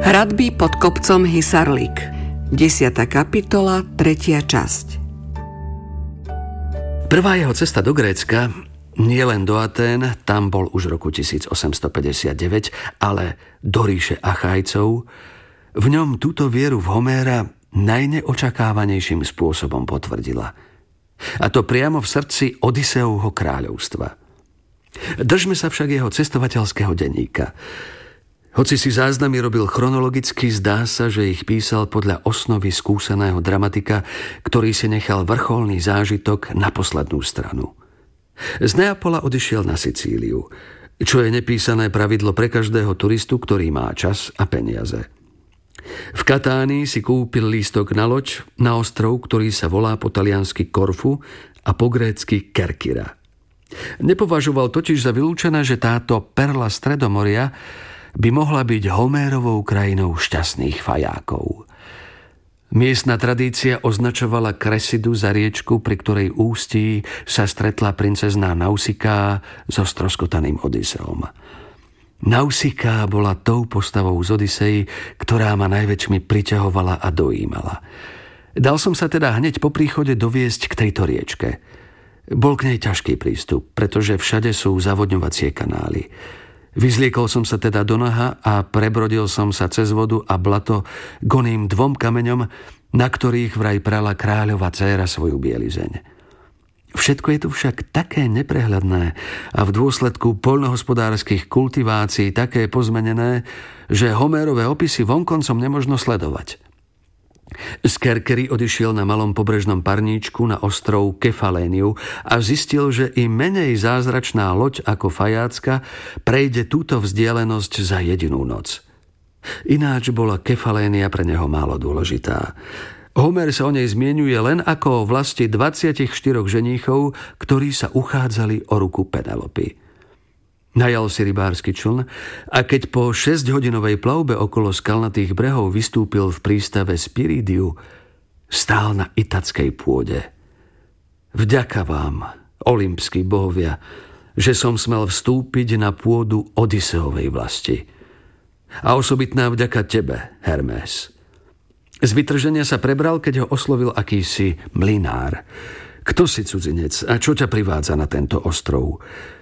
Hradby pod kopcom Hisarlik. 10. kapitola, 3. časť. Prvá jeho cesta do Grécka, nie len do Atén, tam bol už roku 1859, ale do ríše Achajcov, v ňom túto vieru v Homéra najneočakávanejším spôsobom potvrdila. A to priamo v srdci Odysseovho kráľovstva. Držme sa však jeho cestovateľského denníka. Hoci si záznamy robil chronologicky, zdá sa, že ich písal podľa osnovy skúseného dramatika, ktorý si nechal vrcholný zážitok na poslednú stranu. Z Neapola odišiel na Sicíliu, čo je nepísané pravidlo pre každého turistu, ktorý má čas a peniaze. V Katánii si kúpil lístok na loď na ostrov, ktorý sa volá po taliansky Korfu a po grécky Kerkyra. Nepovažoval totiž za vylúčené, že táto perla Stredomoria by mohla byť Homérovou krajinou šťastných fajákov. Miestna tradícia označovala Kresidu za riečku, pri ktorej ústí sa stretla princezná Nausiká so stroskotaným Odysseom. Nausiká bola tou postavou z Odysei, ktorá ma najväčšmi priťahovala a dojímala. Dal som sa teda hneď po príchode doviesť k tejto riečke. Bol k nej ťažký prístup, pretože všade sú zavodňovacie kanály. Vyzliekol som sa teda do naha a prebrodil som sa cez vodu a blato k oným 2 kameňom, na ktorých vraj prala kráľova dcéra svoju bielizeň. Všetko je tu však také neprehľadné a v dôsledku poľnohospodárskych kultivácií také pozmenené, že Homérove opisy vonkoncom nemožno sledovať. Z Kerkery odišiel na malom pobrežnom parníčku na ostrov Kefaléniu a zistil, že i menej zázračná loď ako fajácka prejde túto vzdialenosť za jedinú noc. Ináč bola Kefalénia pre neho málo dôležitá. Homér sa o nej zmieňuje len ako o vlasti 24 ženíchov, ktorí sa uchádzali o ruku Penelopy. Najal si rybársky čln a keď po 6-hodinovej plavbe okolo skalnatých brehov vystúpil v prístave Spiridiu, stál na itackej pôde. Vďaka vám, olympskí bohovia, že som smel vstúpiť na pôdu Odysseovej vlasti. A osobitná vďaka tebe, Hermés. Z vytrženia sa prebral, keď ho oslovil akýsi mlynár. Kto si, cudzinec, a čo ťa privádza na tento ostrov?